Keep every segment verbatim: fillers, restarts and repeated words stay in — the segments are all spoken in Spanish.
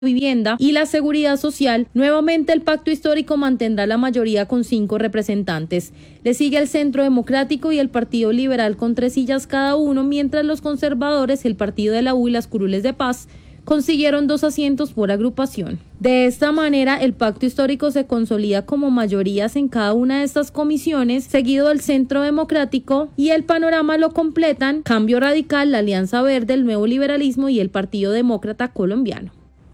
Vivienda y la Seguridad Social. Nuevamente el Pacto Histórico mantendrá la mayoría con cinco representantes. Le sigue el Centro Democrático y el Partido Liberal con tres sillas cada uno, mientras los conservadores, el Partido de la U y las Curules de Paz consiguieron dos asientos por agrupación. De esta manera, el Pacto Histórico se consolida como mayorías en cada una de estas comisiones, seguido del Centro Democrático, y el panorama lo completan Cambio Radical, la Alianza Verde, el Nuevo Liberalismo y el Partido Demócrata Colombiano.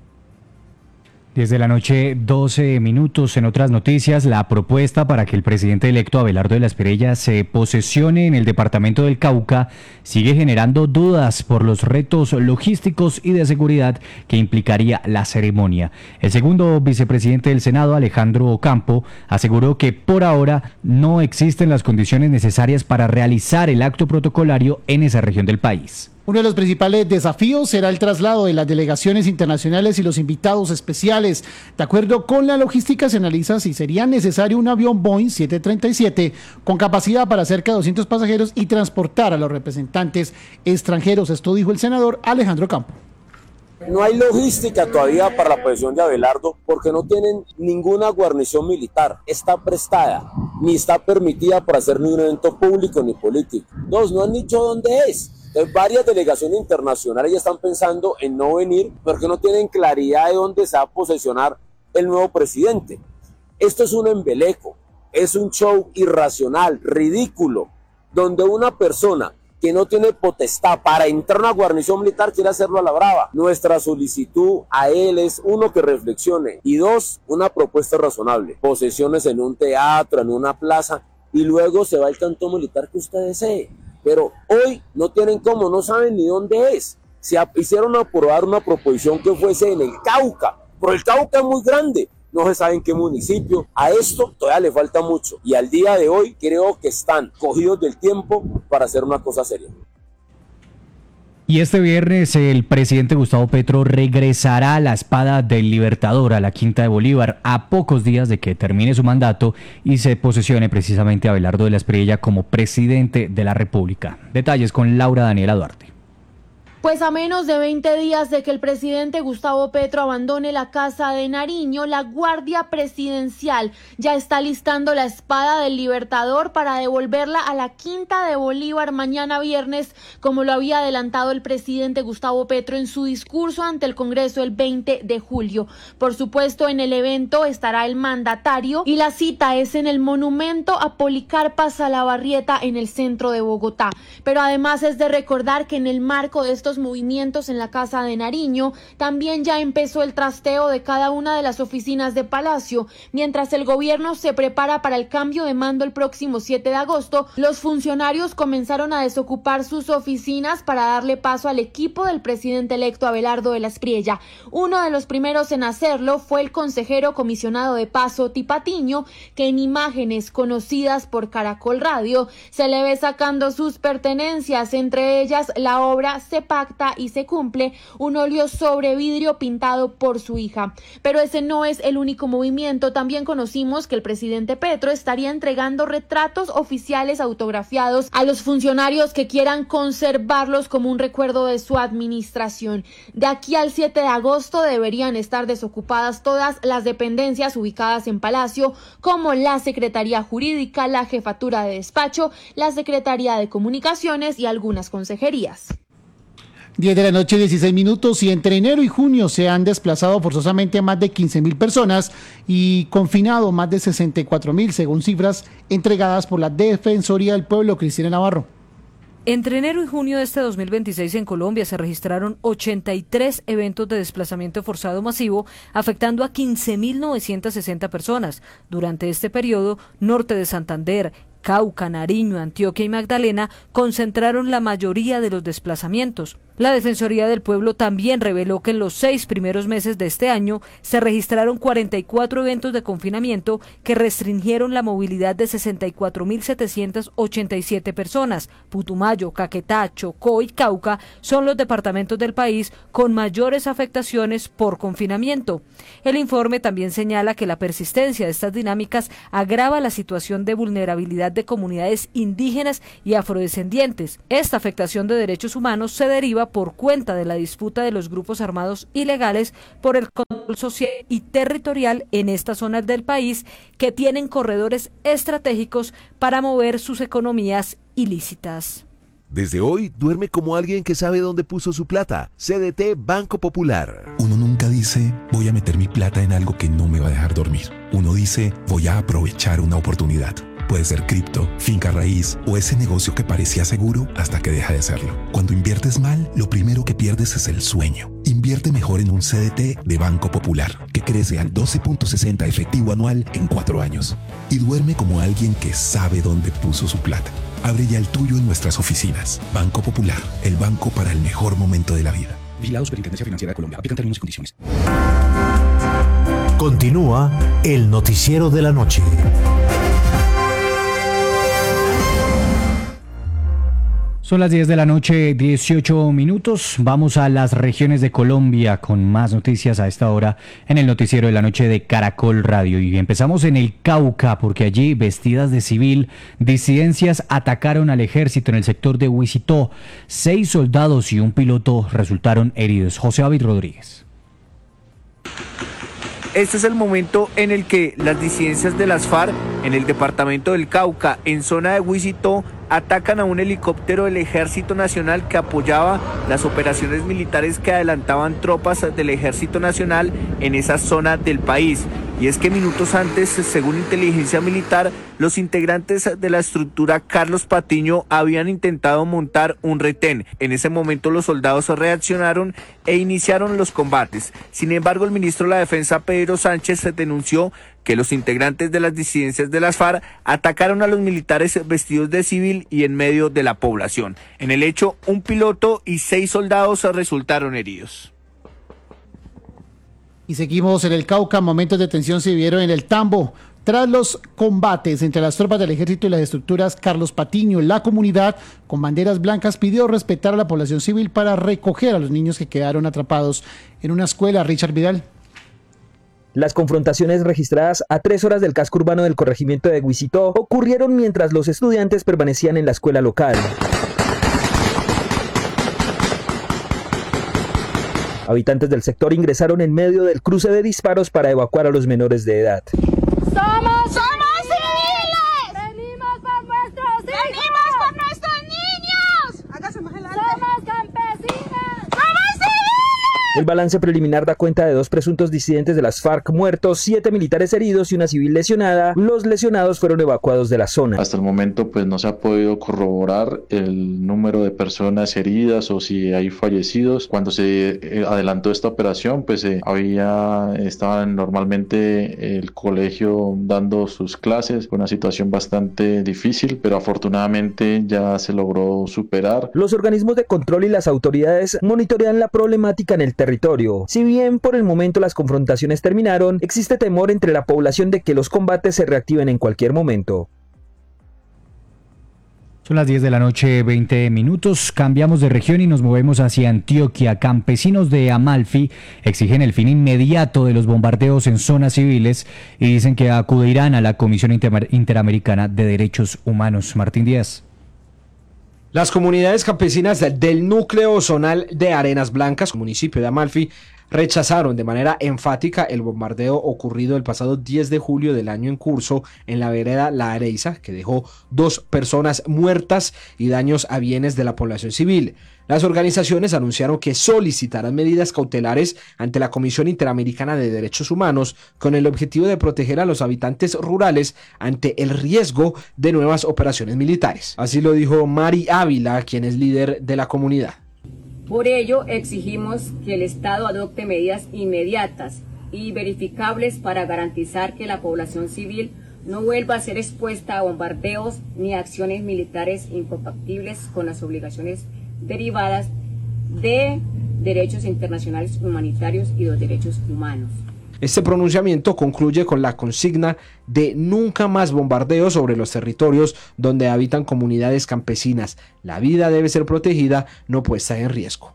diez de la noche, doce minutos. En otras noticias, la propuesta para que el presidente electo Abelardo de la Espriella se posesione en el departamento del Cauca sigue generando dudas por los retos logísticos y de seguridad que implicaría la ceremonia. El segundo vicepresidente del Senado, Alejandro Ocampo, aseguró que por ahora no existen las condiciones necesarias para realizar el acto protocolario en esa región del país. Uno de los principales desafíos será el traslado de las delegaciones internacionales y los invitados especiales. De acuerdo con la logística, se analiza si sería necesario un avión Boeing siete treinta y siete con capacidad para cerca de doscientos pasajeros y transportar a los representantes extranjeros. Esto dijo el senador Alejandro Campo. No hay logística todavía para la posesión de Abelardo porque no tienen ninguna guarnición militar. Está prestada, ni está permitida para hacer ningún evento público ni político. Dos, no han dicho dónde es. Entonces, varias delegaciones internacionales ya están pensando en no venir porque no tienen claridad de dónde se va a posesionar el nuevo presidente. Esto es un embeleco, es un show irracional, ridículo, donde una persona que no tiene potestad para entrar a una guarnición militar quiere hacerlo a la brava. Nuestra solicitud a él es, uno, que reflexione, y dos, una propuesta razonable. Posesiones en un teatro, en una plaza, y luego se va el cantón militar que usted desee. Pero hoy no tienen cómo, no saben ni dónde es. Se hicieron aprobar una proposición que fuese en el Cauca, pero el Cauca es muy grande, no se sabe en qué municipio. A esto todavía le falta mucho y al día de hoy creo que están cogidos del tiempo para hacer una cosa seria. Y este viernes el presidente Gustavo Petro regresará a la espada del Libertador, a la Quinta de Bolívar, a pocos días de que termine su mandato y se posesione precisamente Abelardo de la Espriella como presidente de la República. Detalles con Laura Daniela Duarte. Pues a menos de veinte días de que el presidente Gustavo Petro abandone la Casa de Nariño, la Guardia Presidencial ya está listando la espada del Libertador para devolverla a la Quinta de Bolívar mañana viernes, como lo había adelantado el presidente Gustavo Petro en su discurso ante el Congreso el veinte de julio. Por supuesto, en el evento estará el mandatario y la cita es en el monumento a Policarpa Salabarrieta en el centro de Bogotá. Pero además es de recordar que en el marco de estos movimientos en la Casa de Nariño, también ya empezó el trasteo de cada una de las oficinas de Palacio. Mientras el gobierno se prepara para el cambio de mando el próximo siete de agosto, los funcionarios comenzaron a desocupar sus oficinas para darle paso al equipo del presidente electo Abelardo de la Espriella. Uno de los primeros en hacerlo fue el consejero comisionado de Paz Oti Patiño, que en imágenes conocidas por Caracol Radio se le ve sacando sus pertenencias, entre ellas la obra Se Pacta y se cumple, un óleo sobre vidrio pintado por su hija. Pero ese no es el único movimiento. También conocimos que el presidente Petro estaría entregando retratos oficiales autografiados a los funcionarios que quieran conservarlos como un recuerdo de su administración. De aquí al siete de agosto deberían estar desocupadas todas las dependencias ubicadas en Palacio, como la Secretaría Jurídica, la Jefatura de Despacho, la Secretaría de Comunicaciones y algunas consejerías. diez de la noche, dieciséis minutos, y entre enero y junio se han desplazado forzosamente a más de quince mil personas y confinado más de sesenta y cuatro mil, según cifras entregadas por la Defensoría del Pueblo. Cristina Navarro. Entre enero y junio de este dos mil veintiséis en Colombia se registraron ochenta y tres eventos de desplazamiento forzado masivo, afectando a quince mil novecientas sesenta personas. Durante este periodo, Norte de Santander, Cauca, Nariño, Antioquia y Magdalena concentraron la mayoría de los desplazamientos. La Defensoría del Pueblo también reveló que en los seis primeros meses de este año se registraron cuarenta y cuatro eventos de confinamiento que restringieron la movilidad de sesenta y cuatro mil setecientas ochenta y siete personas. Putumayo, Caquetá, Chocó y Cauca son los departamentos del país con mayores afectaciones por confinamiento. El informe también señala que la persistencia de estas dinámicas agrava la situación de vulnerabilidad de comunidades indígenas y afrodescendientes. Esta afectación de derechos humanos se deriva ofensiva por cuenta de la disputa de los grupos armados ilegales por el control social y territorial en estas zonas del país que tienen corredores estratégicos para mover sus economías ilícitas. Desde hoy, duerme como alguien que sabe dónde puso su plata. C D T Banco Popular. Uno nunca dice, voy a meter mi plata en algo que no me va a dejar dormir. Uno dice, voy a aprovechar una oportunidad. Puede ser cripto, finca raíz o ese negocio que parecía seguro hasta que deja de serlo. Cuando inviertes mal, lo primero que pierdes es el sueño. Invierte mejor en un C D T de Banco Popular, que crece al doce punto sesenta efectivo anual en cuatro años. Y duerme como alguien que sabe dónde puso su plata. Abre ya el tuyo en nuestras oficinas. Banco Popular, el banco para el mejor momento de la vida. Vigilado Superintendencia Financiera de Colombia. Aplican términos y condiciones. Continúa el noticiero de la noche. Son las diez de la noche, dieciocho minutos. Vamos a las regiones de Colombia con más noticias a esta hora en el noticiero de la noche de Caracol Radio. Y empezamos en el Cauca, porque allí, vestidas de civil, disidencias atacaron al ejército en el sector de Huisitó. Seis soldados y un piloto resultaron heridos. José David Rodríguez. Este es el momento en el que las disidencias de las FARC en el departamento del Cauca, en zona de Huisitó, atacan a un helicóptero del Ejército Nacional que apoyaba las operaciones militares que adelantaban tropas del Ejército Nacional en esa zona del país. Y es que minutos antes, según inteligencia militar, los integrantes de la estructura Carlos Patiño habían intentado montar un retén. En ese momento los soldados reaccionaron e iniciaron los combates. Sin embargo, el ministro de la Defensa, Pedro Sánchez, denunció que los integrantes de las disidencias de las FARC atacaron a los militares vestidos de civil y en medio de la población. En el hecho, un piloto y seis soldados resultaron heridos. Y seguimos en el Cauca. Momentos de tensión se vivieron en el Tambo. Tras los combates entre las tropas del ejército y las estructuras Carlos Patiño, la comunidad con banderas blancas pidió respetar a la población civil para recoger a los niños que quedaron atrapados en una escuela. Richard Vidal. Las confrontaciones registradas a tres horas del casco urbano del corregimiento de Huisitó ocurrieron mientras los estudiantes permanecían en la escuela local. Habitantes del sector ingresaron en medio del cruce de disparos para evacuar a los menores de edad. ¡Somos, somos civiles! ¡Venimos por nuestros hijos! ¡Venimos por nuestros niños! ¡Hágase más adelante! ¡Somos campesinas! ¡Somos civiles! El balance preliminar da cuenta de dos presuntos disidentes de las FARC muertos, siete militares heridos y una civil lesionada. Los lesionados fueron evacuados de la zona. Hasta el momento pues no se ha podido corroborar el número de personas heridas o si hay fallecidos. Cuando se adelantó esta operación pues eh, había estaban normalmente el colegio dando sus clases, una situación bastante difícil, pero afortunadamente ya se logró superar. Los organismos de control y las autoridades monitorean la problemática en el territorio. Si bien por el momento las confrontaciones terminaron, existe temor entre la población de que los combates se reactiven en cualquier momento. Son las diez de la noche, veinte minutos. Cambiamos de región y nos movemos hacia Antioquia. Campesinos de Amalfi exigen el fin inmediato de los bombardeos en zonas civiles y dicen que acudirán a la Comisión Inter- Interamericana de Derechos Humanos. Martín Díaz. Las comunidades campesinas del núcleo zonal de Arenas Blancas, municipio de Amalfi, rechazaron de manera enfática el bombardeo ocurrido el pasado diez de julio del año en curso en la vereda La Areiza, que dejó dos personas muertas y daños a bienes de la población civil. Las organizaciones anunciaron que solicitarán medidas cautelares ante la Comisión Interamericana de Derechos Humanos con el objetivo de proteger a los habitantes rurales ante el riesgo de nuevas operaciones militares. Así lo dijo Mari Ávila, quien es líder de la comunidad. Por ello, exigimos que el Estado adopte medidas inmediatas y verificables para garantizar que la población civil no vuelva a ser expuesta a bombardeos ni acciones militares incompatibles con las obligaciones derivadas de derechos internacionales humanitarios y los derechos humanos. Este pronunciamiento concluye con la consigna de nunca más bombardeos sobre los territorios donde habitan comunidades campesinas. La vida debe ser protegida, no puesta en riesgo.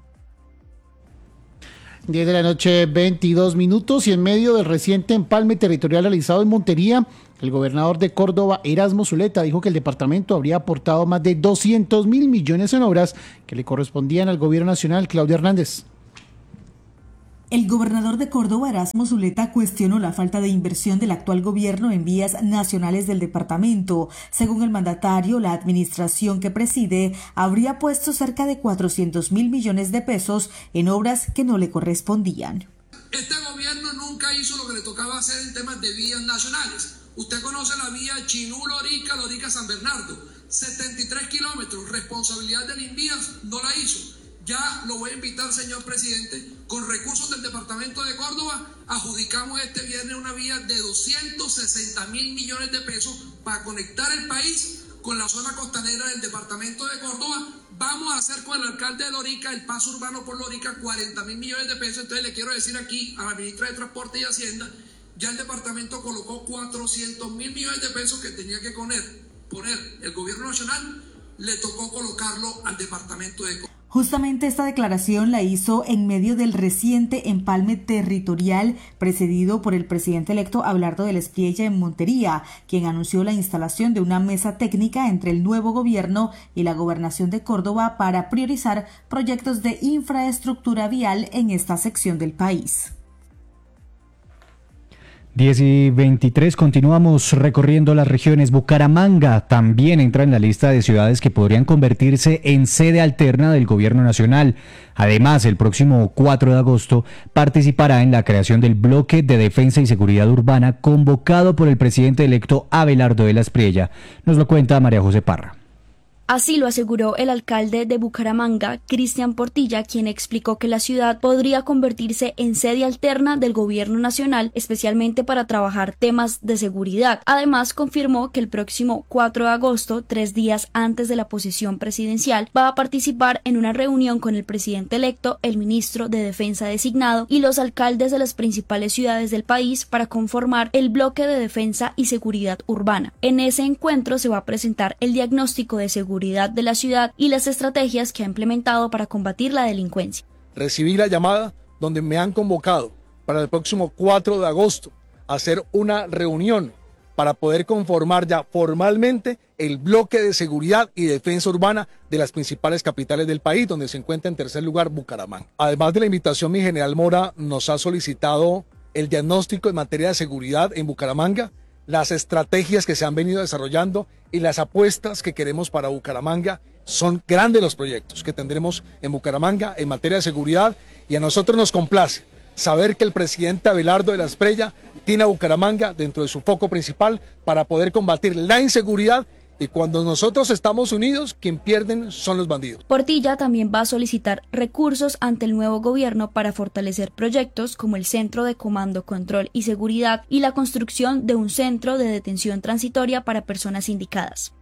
diez de la noche, veintidós minutos, y en medio del reciente empalme territorial realizado en Montería, El gobernador de Córdoba, Erasmo Zuleta, dijo que el departamento habría aportado más de doscientos mil millones en obras que le correspondían al gobierno nacional. Claudia Hernández. El gobernador de Córdoba, Erasmo Zuleta, cuestionó la falta de inversión del actual gobierno en vías nacionales del departamento. Según el mandatario, la administración que preside habría puesto cerca de cuatrocientos mil millones de pesos en obras que no le correspondían. Este gobierno nunca hizo lo que le tocaba hacer en temas de vías nacionales. Usted conoce la vía Chinú-Lorica, Lorica-San Bernardo, setenta y tres kilómetros, responsabilidad del INVIAS, no la hizo. Ya lo voy a invitar, señor presidente, con recursos del departamento de Córdoba, adjudicamos este viernes una vía de doscientos sesenta mil millones de pesos para conectar el país con la zona costanera del departamento de Córdoba. Vamos a hacer con el alcalde de Lorica, el paso urbano por Lorica, cuarenta mil millones de pesos. Entonces le quiero decir aquí a la ministra de Transporte y Hacienda, ya el departamento colocó cuatrocientos mil millones de pesos que tenía que poner, poner el gobierno nacional, le tocó colocarlo al departamento de Córdoba. Justamente esta declaración la hizo en medio del reciente empalme territorial precedido por el presidente electo Abelardo de la Espriella en Montería, quien anunció la instalación de una mesa técnica entre el nuevo gobierno y la gobernación de Córdoba para priorizar proyectos de infraestructura vial en esta sección del país. diez y veintitrés, continuamos recorriendo las regiones. Bucaramanga también entra en la lista de ciudades que podrían convertirse en sede alterna del gobierno nacional. Además, el próximo cuatro de agosto participará en la creación del bloque de defensa y seguridad urbana convocado por el presidente electo Abelardo de la Espriella. Nos lo cuenta María José Parra. Así lo aseguró el alcalde de Bucaramanga, Cristian Portilla, quien explicó que la ciudad podría convertirse en sede alterna del gobierno nacional, especialmente para trabajar temas de seguridad. Además, confirmó que el próximo cuatro de agosto, tres días antes de la posesión presidencial, va a participar en una reunión con el presidente electo, el ministro de Defensa designado y los alcaldes de las principales ciudades del país para conformar el bloque de defensa y seguridad urbana. En ese encuentro se va a presentar el diagnóstico de seguridad de la ciudad y las estrategias que ha implementado para combatir la delincuencia. Recibí la llamada donde me han convocado para el próximo cuatro de agosto a hacer una reunión para poder conformar ya formalmente el bloque de seguridad y defensa urbana de las principales capitales del país, donde se encuentra en tercer lugar Bucaramanga. Además de la invitación, mi general Mora nos ha solicitado el diagnóstico en materia de seguridad en Bucaramanga, las estrategias que se han venido desarrollando y las apuestas que queremos para Bucaramanga. Son grandes los proyectos que tendremos en Bucaramanga en materia de seguridad, y a nosotros nos complace saber que el presidente Abelardo de la Espriella tiene a Bucaramanga dentro de su foco principal para poder combatir la inseguridad. Y cuando nosotros estamos unidos, quien pierden son los bandidos. Portilla también va a solicitar recursos ante el nuevo gobierno para fortalecer proyectos como el Centro de Comando, Control y Seguridad y la construcción de un centro de detención transitoria para personas indicadas.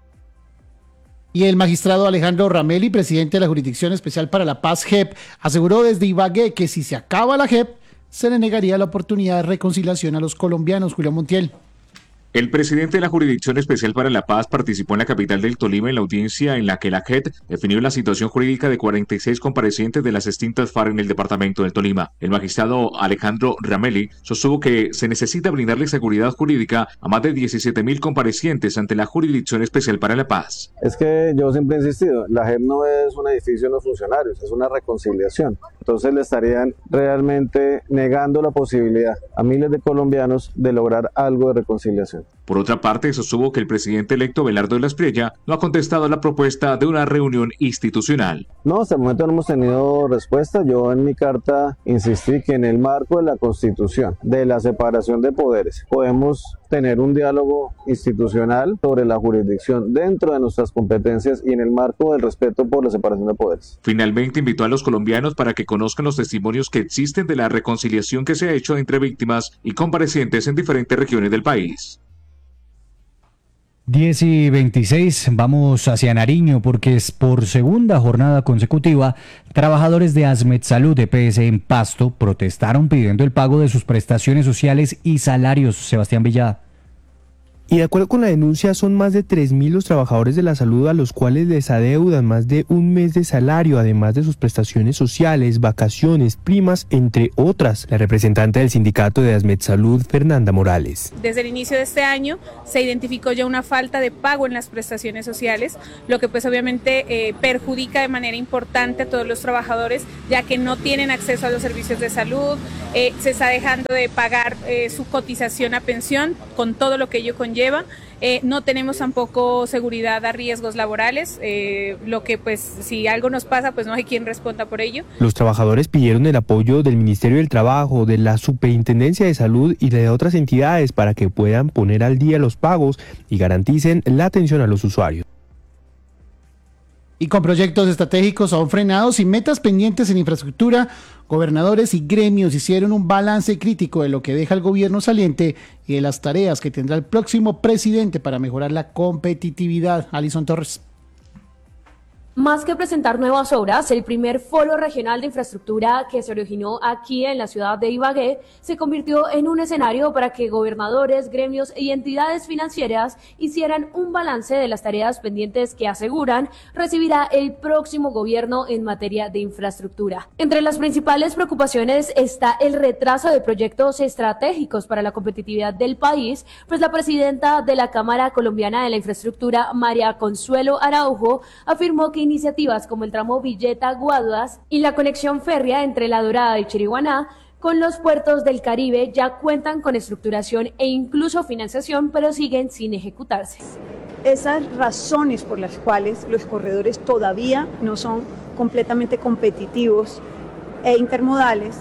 Y el magistrado Alejandro Ramelli, presidente de la Jurisdicción Especial para la Paz, J E P, aseguró desde Ibagué que si se acaba la J E P, se le negaría la oportunidad de reconciliación a los colombianos. Julio Montiel. El presidente de la Jurisdicción Especial para la Paz participó en la capital del Tolima en la audiencia en la que la J E P definió la situación jurídica de cuarenta y seis comparecientes de las extintas FARC en el departamento del Tolima. El magistrado Alejandro Ramelli sostuvo que se necesita brindarle seguridad jurídica a más de diecisiete mil comparecientes ante la Jurisdicción Especial para la Paz. Es que yo siempre he insistido, la J E P no es un edificio de los funcionarios, es una reconciliación. Entonces le estarían realmente negando la posibilidad a miles de colombianos de lograr algo de reconciliación. Por otra parte, sostuvo que el presidente electo Abelardo de la Espriella no ha contestado a la propuesta de una reunión institucional. No, hasta el momento no hemos tenido respuesta. Yo en mi carta insistí que en el marco de la Constitución, de la separación de poderes, podemos tener un diálogo institucional sobre la jurisdicción dentro de nuestras competencias y en el marco del respeto por la separación de poderes. Finalmente invitó a los colombianos para que conozcan los testimonios que existen de la reconciliación que se ha hecho entre víctimas y comparecientes en diferentes regiones del país. diez y veintiséis, vamos hacia Nariño porque es por segunda jornada consecutiva, trabajadores de Asmed Salud E P S en Pasto protestaron pidiendo el pago de sus prestaciones sociales y salarios. Sebastián Villada. Y de acuerdo con la denuncia, son más de tres mil los trabajadores de la salud a los cuales les adeudan más de un mes de salario, además de sus prestaciones sociales, vacaciones, primas, entre otras. La representante del sindicato de ASMED Salud, Fernanda Morales. Desde el inicio de este año se identificó ya una falta de pago en las prestaciones sociales, lo que pues obviamente eh, perjudica de manera importante a todos los trabajadores, ya que no tienen acceso a los servicios de salud, eh, se está dejando de pagar eh, su cotización a pensión con todo lo que ello conlleva. Lleva. Eh, no tenemos tampoco seguridad a riesgos laborales, eh, lo que pues si algo nos pasa pues no hay quien responda por ello. Los trabajadores pidieron el apoyo del Ministerio del Trabajo, de la Superintendencia de Salud y de otras entidades para que puedan poner al día los pagos y garanticen la atención a los usuarios. Y con proyectos estratégicos aún frenados y metas pendientes en infraestructura, gobernadores y gremios hicieron un balance crítico de lo que deja el gobierno saliente y de las tareas que tendrá el próximo presidente para mejorar la competitividad. Alison Torres. Más que presentar nuevas obras, el primer foro regional de infraestructura que se originó aquí en la ciudad de Ibagué se convirtió en un escenario para que gobernadores, gremios y entidades financieras hicieran un balance de las tareas pendientes que aseguran recibirá el próximo gobierno en materia de infraestructura. Entre las principales preocupaciones está el retraso de proyectos estratégicos para la competitividad del país, pues la presidenta de la Cámara Colombiana de la Infraestructura, María Consuelo Araujo, afirmó que iniciativas como el tramo Villeta-Guaduas y la conexión férrea entre La Dorada y Chiriguaná con los puertos del Caribe ya cuentan con estructuración e incluso financiación, pero siguen sin ejecutarse. Esas razones por las cuales los corredores todavía no son completamente competitivos e intermodales,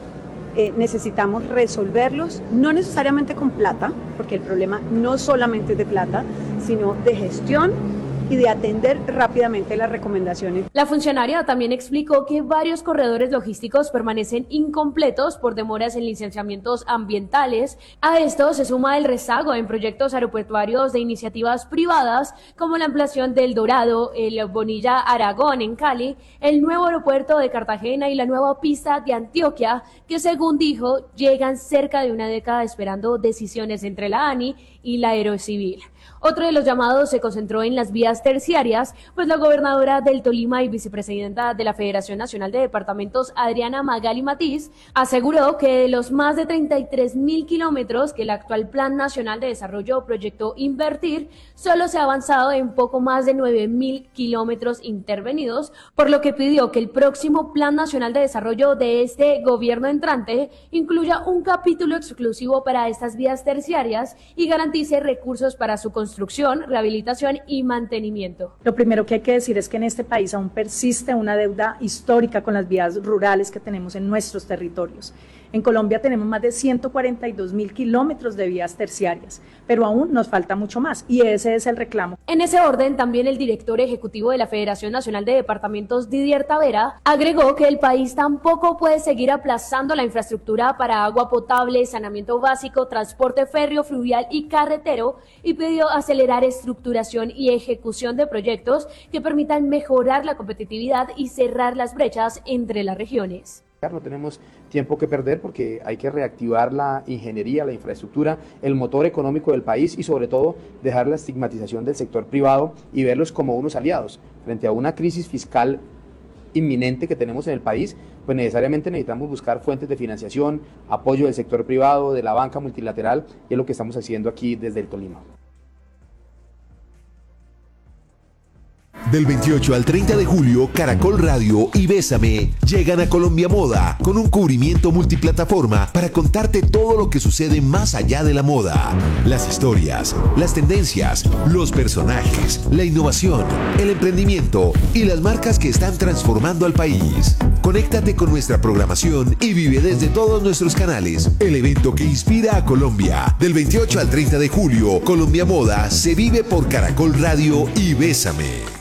eh, necesitamos resolverlos, no necesariamente con plata, porque el problema no solamente es de plata, sino de gestión y de atender rápidamente las recomendaciones. La funcionaria también explicó que varios corredores logísticos permanecen incompletos por demoras en licenciamientos ambientales. A esto se suma el rezago en proyectos aeroportuarios de iniciativas privadas como la ampliación del Dorado, el Bonilla Aragón en Cali, el nuevo aeropuerto de Cartagena y la nueva pista de Antioquia, que según dijo llegan cerca de una década esperando decisiones entre la ANI y la Aerocivil. Otro de los llamados se concentró en las vías terciarias, pues la gobernadora del Tolima y vicepresidenta de la Federación Nacional de Departamentos, Adriana Magali Matiz, aseguró que de los más de treinta y tres mil kilómetros que el actual Plan Nacional de Desarrollo proyectó invertir, solo se ha avanzado en poco más de nueve mil kilómetros intervenidos, por lo que pidió que el próximo Plan Nacional de Desarrollo de este gobierno entrante incluya un capítulo exclusivo para estas vías terciarias y garantice recursos para su construcción. construcción, rehabilitación y mantenimiento. Lo primero que hay que decir es que en este país aún persiste una deuda histórica con las vías rurales que tenemos en nuestros territorios. En Colombia tenemos más de ciento cuarenta y dos mil kilómetros de vías terciarias, pero aún nos falta mucho más y ese es el reclamo. En ese orden, también el director ejecutivo de la Federación Nacional de Departamentos, Didier Tavera, agregó que el país tampoco puede seguir aplazando la infraestructura para agua potable, saneamiento básico, transporte férreo, fluvial y carretero y pidió acelerar estructuración y ejecución de proyectos que permitan mejorar la competitividad y cerrar las brechas entre las regiones. No tenemos tiempo que perder porque hay que reactivar la ingeniería, la infraestructura, el motor económico del país y sobre todo dejar la estigmatización del sector privado y verlos como unos aliados. Frente a una crisis fiscal inminente que tenemos en el país, pues necesariamente necesitamos buscar fuentes de financiación, apoyo del sector privado, de la banca multilateral y es lo que estamos haciendo aquí desde el Tolima. Del veintiocho al treinta de julio, Caracol Radio y Bésame llegan a Colombia Moda con un cubrimiento multiplataforma para contarte todo lo que sucede más allá de la moda. Las historias, las tendencias, los personajes, la innovación, el emprendimiento y las marcas que están transformando al país. Conéctate con nuestra programación y vive desde todos nuestros canales el evento que inspira a Colombia. Del veintiocho al treinta de julio, Colombia Moda se vive por Caracol Radio y Bésame.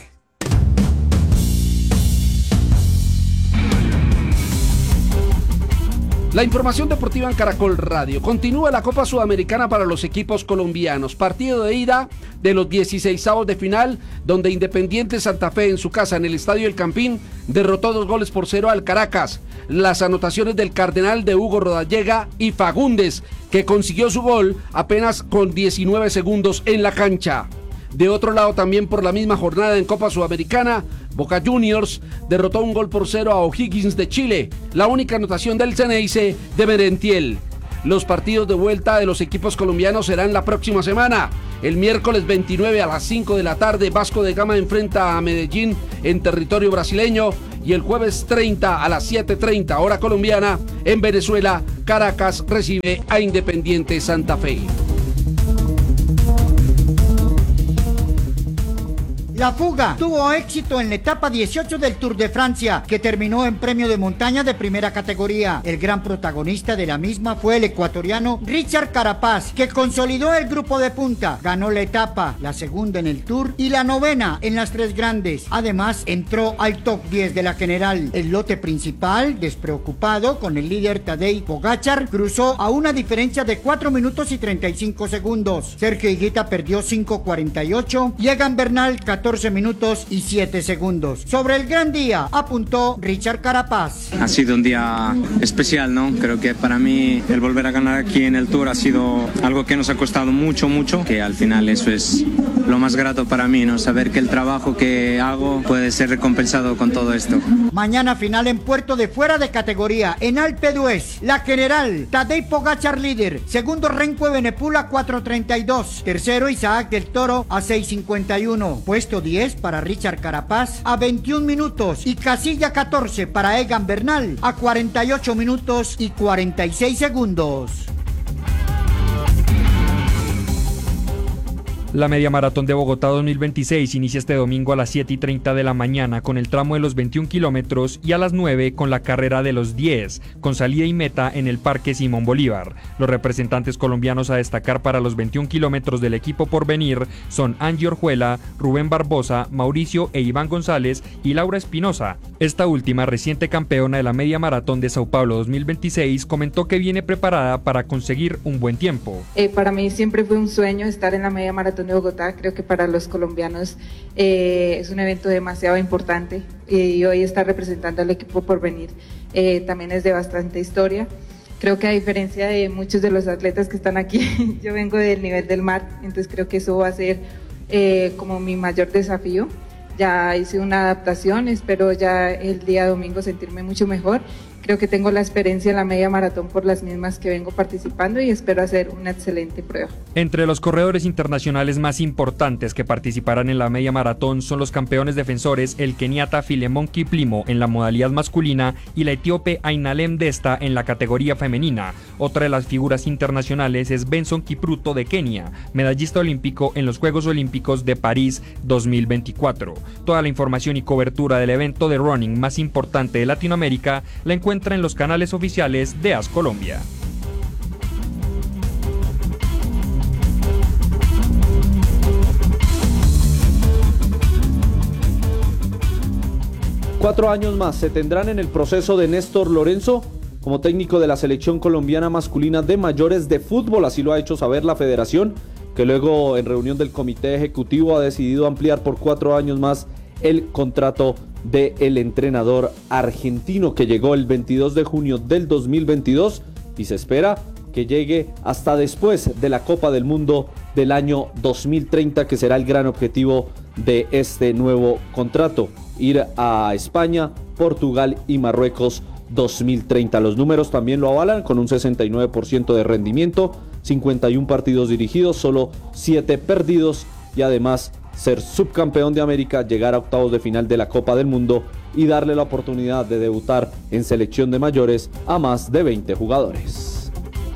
La información deportiva en Caracol Radio. Continúa la Copa Sudamericana para los equipos colombianos. Partido de ida de los dieciseisavos de final, donde Independiente Santa Fe en su casa en el Estadio El Campín derrotó dos goles por cero al Caracas. Las anotaciones del Cardenal de Hugo Rodallega y Fagundes, que consiguió su gol apenas con diecinueve segundos en la cancha. De otro lado, también por la misma jornada en Copa Sudamericana, Boca Juniors derrotó un gol por cero a O'Higgins de Chile, la única anotación del Xeneize de Merentiel. Los partidos de vuelta de los equipos colombianos serán la próxima semana. El miércoles veintinueve a las cinco de la tarde, Vasco de Gama enfrenta a Medellín en territorio brasileño, y el jueves treinta a las siete y treinta hora colombiana, en Venezuela, Caracas recibe a Independiente Santa Fe. La fuga tuvo éxito en la etapa dieciocho del Tour de Francia, que terminó en premio de montaña de primera categoría. El gran protagonista de la misma fue el ecuatoriano Richard Carapaz, que consolidó el grupo de punta, ganó la etapa, la segunda en el Tour y la novena en las tres grandes. Además, entró al top diez de la general. El lote principal, despreocupado con el líder Tadej Pogačar, cruzó a una diferencia de cuatro minutos y treinta y cinco segundos. Sergio Higuita perdió cinco cuarenta y ocho y Egan Bernal catorce minutos y siete segundos. Sobre el gran día apuntó Richard Carapaz. Ha sido un día especial, ¿no? Creo que para mí el volver a ganar aquí en el Tour ha sido algo que nos ha costado mucho, mucho, que al final eso es lo más grato para mí, ¿no? Saber que el trabajo que hago puede ser recompensado con todo esto. Mañana final en Puerto de fuera de categoría, en Alpe d'Huez, la general, Tadej Pogačar líder, segundo Renko Evenepoel a cuatro treinta y dos, tercero Isaac del Toro a seis cincuenta y uno, puesto diez para Richard Carapaz a veintiún minutos y casilla catorce para Egan Bernal a cuarenta y ocho minutos y cuarenta y seis segundos. La Media Maratón de Bogotá dos mil veintiséis inicia este domingo a las siete y treinta de la mañana con el tramo de los veintiún kilómetros y a las nueve con la carrera de los diez, con salida y meta en el Parque Simón Bolívar. Los representantes colombianos a destacar para los veintiún kilómetros del equipo Porvenir son Angie Orjuela, Rubén Barbosa, Mauricio e Iván González y Laura Espinosa. Esta última, reciente campeona de la Media Maratón de Sao Paulo dos mil veintiséis, comentó que viene preparada para conseguir un buen tiempo. Eh, para mí siempre fue un sueño estar en la Media Maratón de Bogotá. Creo que para los colombianos eh, es un evento demasiado importante y hoy estar representando al equipo Porvenir eh, también es de bastante historia. Creo que a diferencia de muchos de los atletas que están aquí, yo vengo del nivel del mar, entonces creo que eso va a ser eh, como mi mayor desafío. Ya hice una adaptación, espero ya el día domingo sentirme mucho mejor. Creo que tengo la experiencia en la media maratón por las mismas que vengo participando y espero hacer una excelente prueba. Entre los corredores internacionales más importantes que participarán en la media maratón son los campeones defensores, el keniata Filemon Kiplimo en la modalidad masculina y la etíope Ainalem Desta en la categoría femenina. Otra de las figuras internacionales es Benson Kipruto de Kenia, medallista olímpico en los Juegos Olímpicos de París dos mil veinticuatro. Toda la información y cobertura del evento de running más importante de Latinoamérica la encuentra en los canales oficiales de A S Colombia. Cuatro años más se tendrán en el proceso de Néstor Lorenzo como técnico de la selección colombiana masculina de mayores de fútbol. Así lo ha hecho saber la federación, que luego en reunión del comité ejecutivo ha decidido ampliar por cuatro años más el contrato del entrenador argentino, que llegó el veintidós de junio del dos mil veintidós y se espera que llegue hasta después de la Copa del Mundo del año dos mil treinta, que será el gran objetivo de este nuevo contrato: ir a España, Portugal y Marruecos dos mil treinta. Los números también lo avalan, con un sesenta y nueve por ciento de rendimiento, cincuenta y uno partidos dirigidos, solo siete perdidos, y además ser subcampeón de América, llegar a octavos de final de la Copa del Mundo y darle la oportunidad de debutar en selección de mayores a más de veinte jugadores.